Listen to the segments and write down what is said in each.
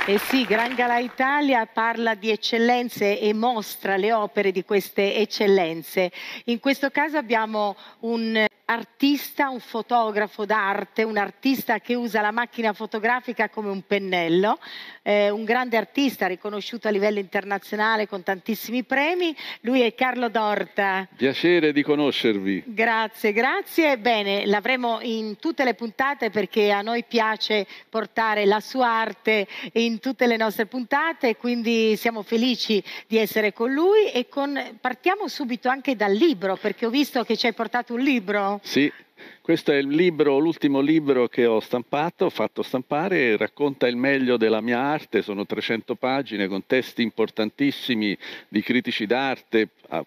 Eh sì, Gran Gala Italia parla di eccellenze e mostra le opere di queste eccellenze. In questo caso abbiamo un artista, un fotografo d'arte, un artista che usa la macchina fotografica come un pennello, un grande artista riconosciuto a livello internazionale con tantissimi premi. Lui è Carlo Dorta. Piacere di conoscervi. Grazie, grazie. Bene, l'avremo in tutte le puntate perché a noi piace portare la sua arte in tutte le nostre puntate, quindi siamo felici di essere con lui partiamo subito anche dal libro, perché ho visto che ci hai portato un libro. Sì, questo è il libro, l'ultimo libro che ho stampato, fatto stampare, racconta il meglio della mia arte, sono 300 pagine con testi importantissimi di critici d'arte,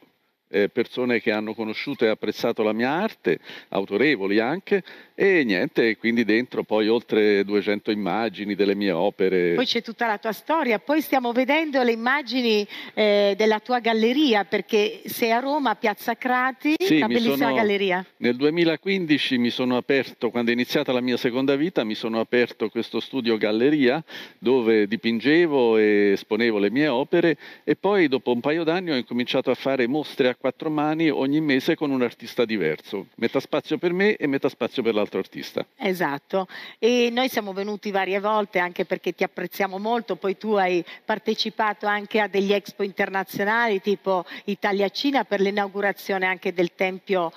persone che hanno conosciuto e apprezzato la mia arte, autorevoli anche, e niente, quindi dentro poi oltre 200 immagini delle mie opere. Poi c'è tutta la tua storia, poi stiamo vedendo le immagini della tua galleria, perché sei a Roma, a Piazza Crati, Sì, una bellissima galleria. Nel 2015 mi sono aperto, quando è iniziata la mia seconda vita, mi sono aperto questo studio galleria dove dipingevo e esponevo le mie opere e poi dopo un paio d'anni ho incominciato a fare mostre a 4 mani ogni mese con un artista diverso, metà spazio per me e metà spazio per l'altro artista. Esatto, e noi siamo venuti varie volte anche perché ti apprezziamo molto, poi tu hai partecipato anche a degli expo internazionali tipo Italia-Cina per l'inaugurazione anche del tempio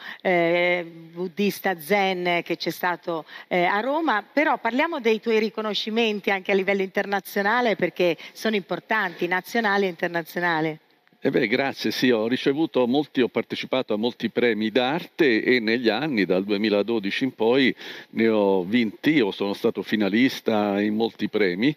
buddista Zen che c'è stato a Roma, però parliamo dei tuoi riconoscimenti anche a livello internazionale perché sono importanti, nazionali e internazionali. Grazie, sì, ho partecipato a molti premi d'arte e negli anni, dal 2012 in poi, ne ho vinti, o sono stato finalista in molti premi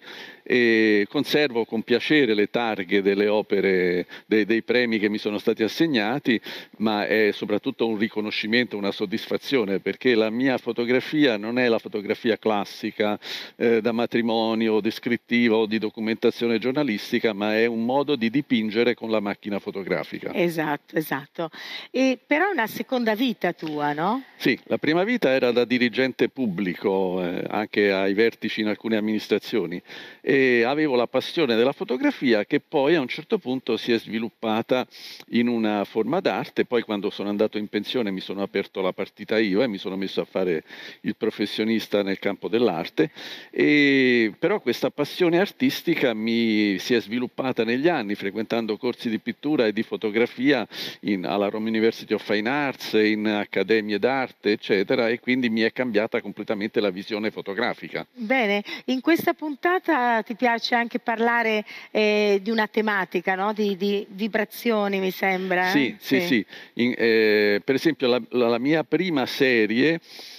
e conservo con piacere le targhe delle opere, dei premi che mi sono stati assegnati, ma è soprattutto un riconoscimento, una soddisfazione, perché la mia fotografia non è la fotografia classica da matrimonio, descrittiva o di documentazione giornalistica, ma è un modo di dipingere con la macchina fotografica. Esatto, esatto. Però è una seconda vita tua, no? Sì, la prima vita era da dirigente pubblico, anche ai vertici in alcune amministrazioni, e avevo la passione della fotografia che poi a un certo punto si è sviluppata in una forma d'arte. Poi quando sono andato in pensione mi sono aperto la partita IVA e mi sono messo a fare il professionista nel campo dell'arte, però questa passione artistica mi si è sviluppata negli anni frequentando corsi di pittura e di fotografia alla Rome University of Fine Arts, in accademie d'arte, eccetera, e quindi mi è cambiata completamente la visione fotografica. Bene, in questa puntata ti piace anche parlare di una tematica, no? Di vibrazioni, mi sembra. Sì, sì, sì. Per esempio la mia prima serie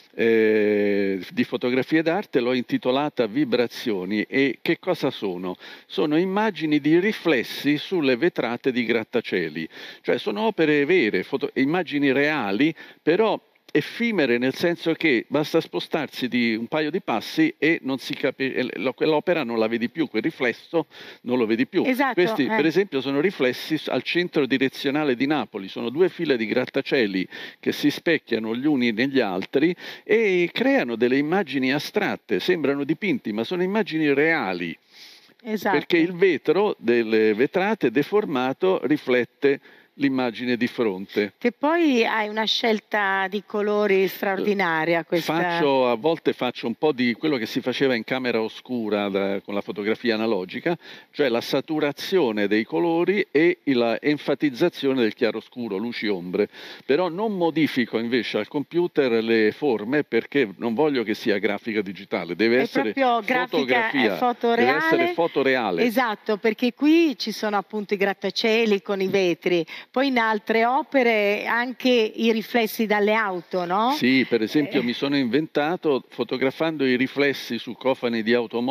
di fotografie d'arte l'ho intitolata Vibrazioni. E che cosa sono? Sono immagini di riflessi sulle vetrate di grattacieli, cioè sono opere vere, immagini reali, però effimere, nel senso che basta spostarsi di un paio di passi e non si quell'opera non la vedi più, quel riflesso non lo vedi più. Esatto, Questi per esempio sono riflessi al centro direzionale di Napoli, sono 2 file di grattacieli che si specchiano gli uni negli altri e creano delle immagini astratte, sembrano dipinti ma sono immagini reali. esatto. Perché il vetro delle vetrate deformato riflette l'immagine di fronte. Che poi hai una scelta di colori straordinaria. A volte faccio un po' di quello che si faceva in camera oscura con la fotografia analogica, cioè la saturazione dei colori e la enfatizzazione del chiaroscuro, luci ombre. Però non modifico invece al computer le forme perché non voglio che sia grafica digitale, deve essere fotografia, fotoreale. deve essere fotoreale. Esatto, perché qui ci sono appunto i grattacieli con i vetri. Poi in altre opere anche i riflessi dalle auto, no? Sì, per esempio mi sono inventato, fotografando i riflessi su cofani di automobili,